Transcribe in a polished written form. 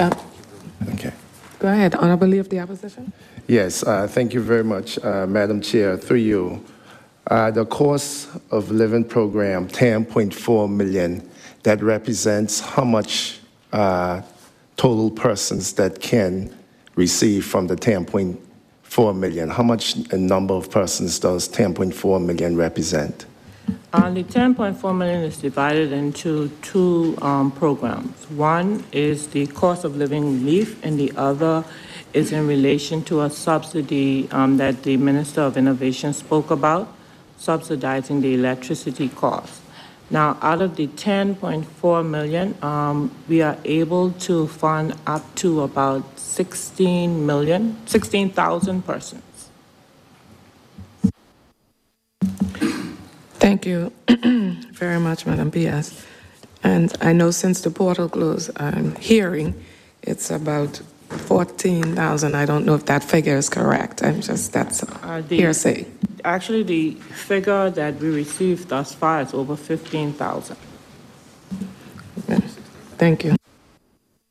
Okay. Go ahead, Honorable Leader of the Opposition. Yes, thank you very much, Madam Chair. Through you, the cost of living program, 10.4 million, that represents how much total persons that can receive from the 10.4 million. How much a number of persons does 10.4 million represent? The 10.4 million is divided into two programs. One is the cost of living relief, and the other is in relation to a subsidy that the Minister of Innovation spoke about, subsidizing the electricity costs. Now, out of the 10.4 million, we are able to fund up to about 16,000 persons. Thank you very much, Madam Piaz. And I know since the portal closed, I'm hearing it's about 14,000. I don't know if that figure is correct. That's hearsay. Actually, the figure that we received thus far is over 15,000. Thank you.